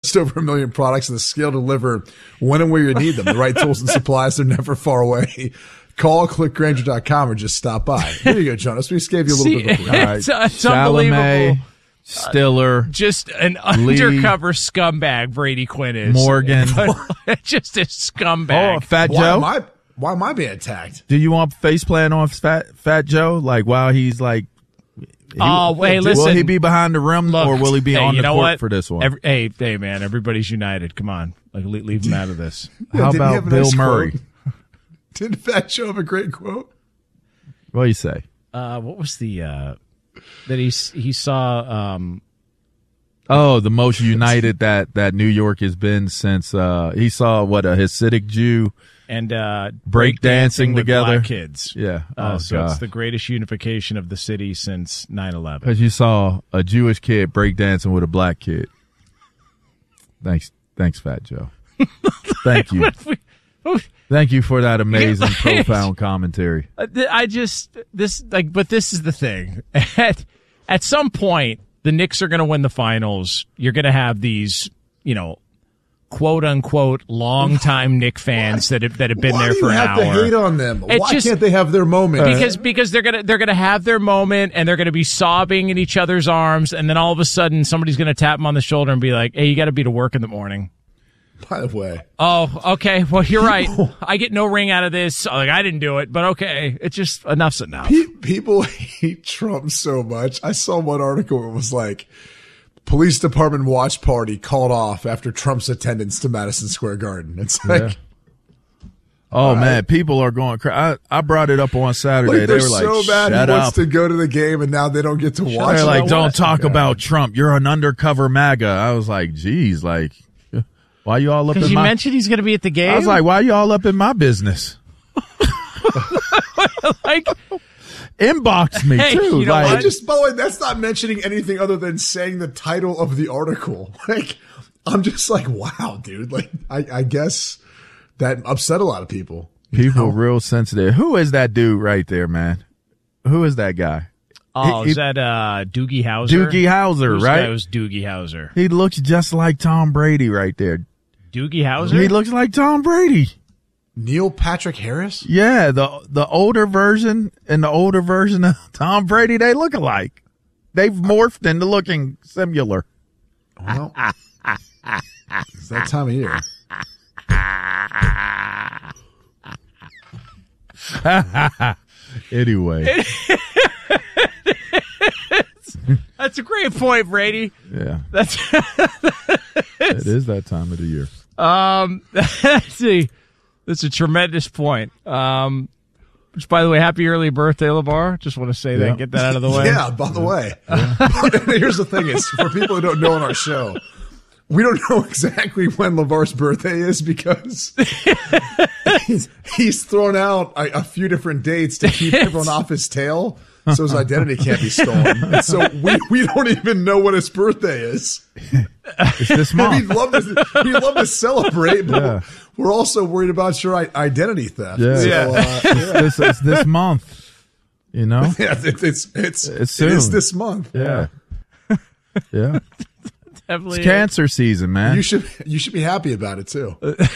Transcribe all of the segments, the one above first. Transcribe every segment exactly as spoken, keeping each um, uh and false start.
just over a million products and the scale to deliver when and where you need them. The right tools and supplies, they're never far away. Call, click Grainger dot com or just stop by. Here you go, Jonas. We just gave you a little See, bit of a break. It's, it's unbelievable. Stiller, uh, just an Lee, undercover scumbag. Brady Quinn is Morgan, just a scumbag. Oh, Fat why Joe. Am I, why am I being attacked? Do you want face plan on Fat Fat Joe? Like while he's like, he, oh wait, listen. Will he be behind the rim Look, or will he be hey, on you the know court what? for this one? Every, hey, hey, man, everybody's united. Come on, like leave, leave him out of this. Yeah, How didn't he about have a Bill nice Murray? quote? Didn't Fat Joe have a great quote? What do you say? Uh, what was the uh, that he he saw? Um, Oh, the most united that, that New York has been since uh, he saw what a Hasidic Jew and uh, break dancing with together. black kids. Yeah. Uh, Oh, so gosh. it's the greatest unification of the city since nine eleven. Because you saw a Jewish kid break dancing with a black kid. Thanks, thanks, Fat Joe. Thank you. Thank you for that amazing, profound commentary. I just this like, but this is the thing. At at some point, the Knicks are going to win the finals. You're going to have these, you know, quote unquote, longtime Knick fans that have that have been Why there do for you an have hour. to hate on them? It's Why just- can't they have their moment? Because because they're gonna they're gonna have their moment and they're gonna be sobbing in each other's arms, and then all of a sudden somebody's gonna tap them on the shoulder and be like, "Hey, you got to be to work in the morning." By the way, oh, okay. Well, you're right. I get no ring out of this. Like I didn't do it, but okay. It's just enough's enough. pe- people hate Trump so much. I saw one article where it was like, police department watch party called off after Trump's attendance to Madison Square Garden. It's like, Yeah. Oh, man, right. People are going crazy. I, I brought it up on Saturday. like they they're were like, so bad shut he up. wants to go to the game and now they don't get to watch They're it. like, don't what? talk Yeah. about Trump. You're an undercover MAGA. I was like, geez, like, why you all up in Because you my... mentioned he's going to be at the game. I was like, why you all up in my business? like, Inbox me, Hey, too. you know like, what? I just, by the way, that's not mentioning anything other than saying the title of the article. Like, I'm just like, wow, dude. Like, I, I guess that upset a lot of people. people know? real sensitive. Who is that dude right there, man? Who is that guy? oh, he- is that uh, Doogie Howser? Doogie Howser, Whose right? guy was Doogie Howser. He looks just like Tom Brady right there. Doogie Howser? He looks like Tom Brady. Neil Patrick Harris? Yeah, the the older version and the older version of Tom Brady, they look alike. They've morphed into looking similar. Well, it's that time of year. Anyway, That's a great point, Brady. yeah, That's it is that time of the year. um. That's a that's a tremendous point. Um. Which, by the way, happy early birthday, LeVar. Just want to say Yeah. that, get that out of the way. Yeah, by the way. Here's the thing is, for people who don't know on our show, we don't know exactly when LeVar's birthday is because he's, he's thrown out a, a few different dates to keep everyone off his tail so his identity can't be stolen. And so we, we don't even know what his birthday is. It's this He'd month. love to, he'd love to celebrate, but Yeah. we're also worried about your i- identity theft. Yeah. So, Yeah. uh, It's this, it's this month. You know? yeah, it's, it's, it's, It's it is soon. this month. Yeah. Yeah. Definitely. It's cancer season, man. You should, you should be happy about it too.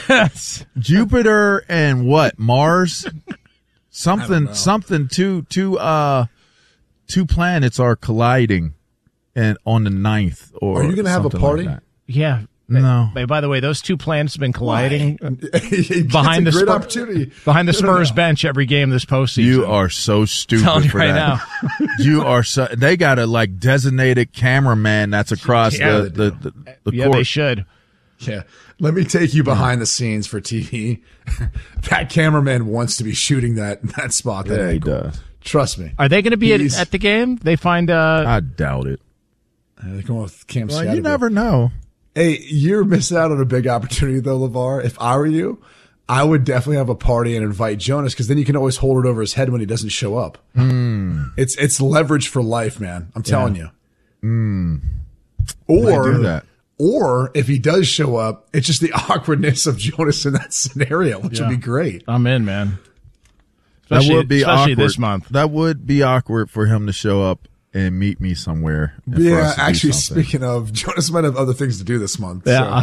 Jupiter and what? Mars? I don't know. Something, something, two, two, uh, two planets are colliding and on the ninth or Are you gonna have a something party? like that. Yeah. No. Hey, by the way, those two planets have been colliding Behind behind the great Spur- opportunity. behind the No, no, Spurs no. bench every game this postseason. You are so stupid telling you for right that. You are so. They got a like designated cameraman that's across Yeah, the they the, do. the, the Yeah, court. they should. Yeah. Let me take you behind the scenes for T V. That cameraman wants to be shooting that that spot. That Yeah, he angle. does. Trust me. Are they going to be at, He's- at the game? They find uh I doubt it. They're going with Cam Well, you Scattergood. never know. Hey, you're missing out on a big opportunity though, LeVar. If I were you, I would definitely have a party and invite Jonas because then you can always hold it over his head when he doesn't show up. Mm. It's it's leverage for life, man. I'm telling you. Mm. Or do that. or if he does show up, it's just the awkwardness of Jonas in that scenario, which Yeah. would be great. I'm in, man. That Especially- would be especially awkward. this month. That would be awkward for him to show up and meet me somewhere. and for Yeah, us to do actually, something. speaking of, Jonas might have other things to do this month. Yeah, so.